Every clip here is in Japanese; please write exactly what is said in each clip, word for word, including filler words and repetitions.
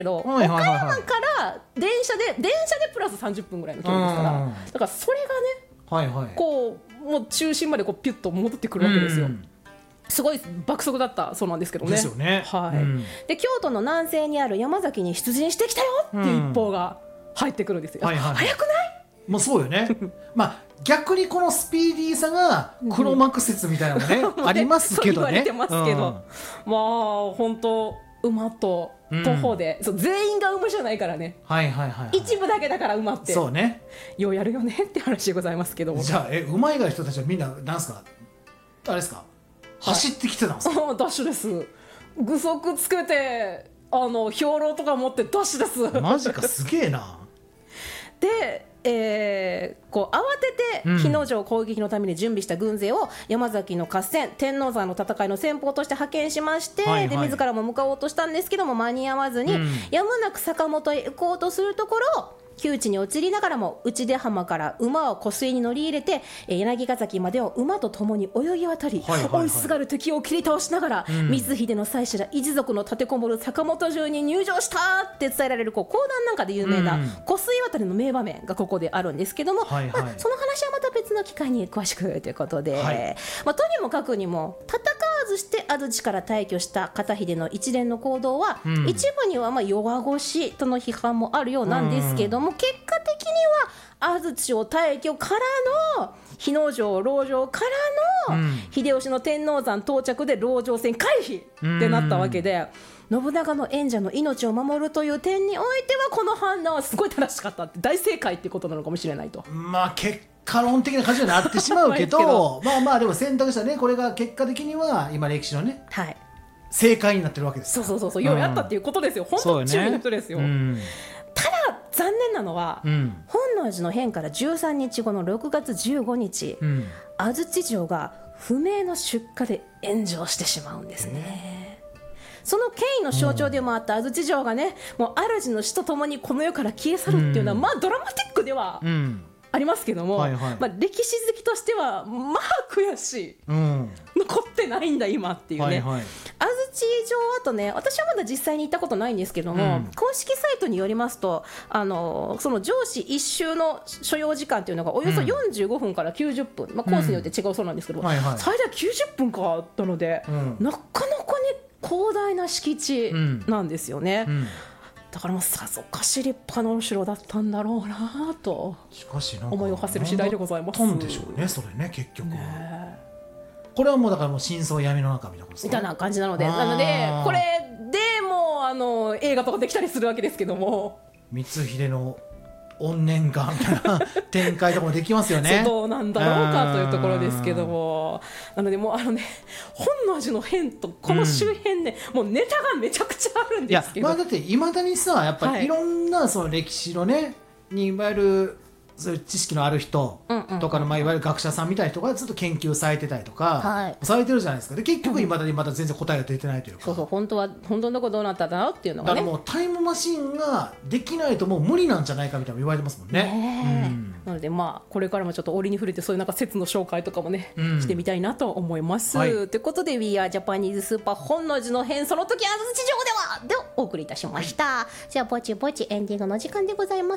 けど、 はいはいはいはい、 岡山から電車で電車でプラスさんじゅっぷんぐらいの距離ですから、だからそれがね、 はいはい、 こうもう中心までこうピュッと戻ってくるわけですよ。すごい爆速だったそうなんですけどね。 ですよね。 はい、うん、で京都の南西にある山崎に出陣してきたよっていう一報が入ってくるんですよ、うん、はいはい、早くない？ もうそうよねまあ逆にこのスピーディーさが黒幕説みたいなのもね、うん、ありますけどね。そう言われてますけど、うん、まあ本当馬と徒歩で、うん、そう全員が馬じゃないからね、 はいはいはいはい、 一部だけだから馬ってそうね、 ようやるよねって話でございますけど。 じゃあえ馬以外の人たちはみんななんすかあれですか、走ってきてたんですか？ ダッシュです。具足つけてあの兵糧とか持ってダッシュです。 マジか、すげえな。 で、えー、こう慌てて日野城攻撃のために準備した軍勢を山崎の合戦天王山の戦いの先鋒として派遣しまして、はいはい、で自らも向かおうとしたんですけども間に合わずに、うん、やむなく坂本へ行こうとするところ窮地に陥りながらも内出浜から馬を湖水に乗り入れて柳ヶ崎までを馬と共に泳ぎ渡り、はいはいはい、追いすがる敵を切り倒しながら、うん、光秀の妻子ら一族の立てこもる坂本城に入城したって伝えられるこう講談なんかで有名な湖水渡りの名場面がここであるんですけども、はいはい、まあ、その話はまた別の機会に詳しくということで、はい、まあ、とにもかくにも戦わずして安土から退去した片秀の一連の行動は、うん、一部にはまあ弱腰との批判もあるようなんですけども、うん、結果的には安土を退去からの日野城籠城からの秀吉の天王山到着で籠城戦回避ってなったわけで、信長の縁者の命を守るという点においてはこの判断はすごい正しかったって大正解っていうことなのかもしれないと。 まあ結果論的な感じになってしまうけどまあまあでも選択したね、これが結果的には今歴史のね、はい、正解になってるわけです。 そうそうそうそう、ようやったっていうことですよ、うん、本当に忠義の人ですよ、うん、ただ残念なのは、うん、本能寺の変からじゅうさんにちごのろくがつじゅうごにち、うん、安土城が不明の出火で炎上してしまうんですね。その権威の象徴でもあった安土城がね、もう主の死とともにこの世から消え去るっていうのは、うん、まあドラマティックでは、うん、ありますけども、はいはい、まあ、歴史好きとしてはまあ悔しい、うん、残ってないんだ今っていうね、はいはい、安土城跡ね、私はまだ実際に行ったことないんですけども、うん、公式サイトによりますと、あのその上司一周の所要時間っていうのがおよそよんじゅうごふんからきゅうじゅっぷん、まあ、コースによって違うそうなんですけど、うん、はいはい、最大きゅうじゅっぷんかあったので、うん、なかなかね広大な敷地なんですよね、うんうん、だからもうさぞかし立派なお城だったんだろうなと思いを馳せる次第でございます。 なんでしょうねそれね、結局ね。これはもうだからもう真相闇の中みたいなことですか、 みたいな感じなので、なのでこれでもうあの映画とかできたりするわけですけども、 光秀の怨念がみたいな展開とかもできますよねそうどうなんだろうかというところですけども、なのでもうあのね、本能寺の変とこの周辺ね、うん、もうネタがめちゃくちゃあるんですけど、 いや、まあ、だっていまだにさ、やっぱりいろんなその歴史のね、にいわゆるそういう知識のある人とかの、まあ、いわゆる学者さんみたいな人がずっと研究されてたりとか、はい、されてるじゃないですか。で結局いまだにまだ全然答えが出てないというか、 そうそう、本当は本当のとこどうなったんだろうっていうのがね、 だからもうタイムマシンができないともう無理なんじゃないかみたいな言われてますもんね。 ね、うん、なのでまあこれからもちょっと折に触れてそういうなんか説の紹介とかもね、うん、してみたいなと思います、はい、ということで We are Japanese Super 本能寺の変その時安土城ではでお送りいたしました、はい、じゃあぼちぼちエンディングの時間でございます。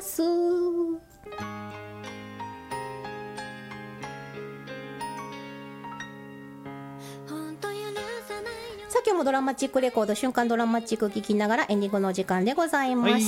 今日もドラマチックレコード瞬間ドラマチック聞きながらエンディングの時間でございます、はい、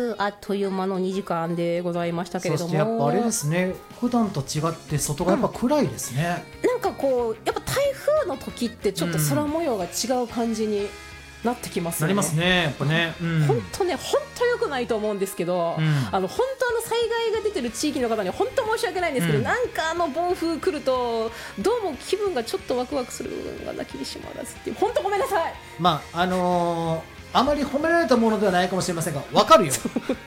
あっという間のにじかんでございましたけれども、 そしてやっぱあれですね、普段と違って外がやっぱ暗いですね、 うん、なんかこうやっぱ台風の時ってちょっと空模様が違う感じになってきますよね、 なりますね、やっぱね、 本当ね、本当良くないと思うんですけど、うん、あの本当の災害が出てる地域の方には本当申し訳ないんですけど、うん、なんかあの暴風来るとどうも気分がちょっとワクワクする部分がなきにしもあらずっていう、本当ごめんなさい。 まああのー、あまり褒められたものではないかもしれませんが分かるよ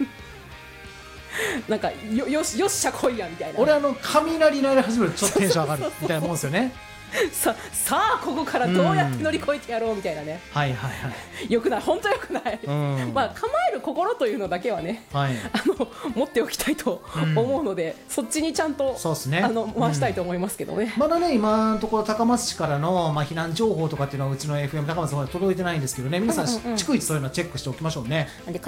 なんか よ, よ, しよっしゃ来いやみたいな、 俺あの雷鳴り始めるとちょっとテンション上がるみたいなもんですよねさ, さあここからどうやって乗り越えてやろうみたいなね、 うん、はいはいはいよくない本当よくない、うん、まあ構える心というのだけはね、はい、あの持っておきたいと思うので、うん、そっちにちゃんとそうですね、あの回したいと思いますけどね、うん、 まだね今のところ高松市からの、まあ、避難情報とかっていうのはうちの エフエム 高松の方に届いてないんですけどね、皆さん、うんうんうん、逐一そういうのはチェックしておきましょうね。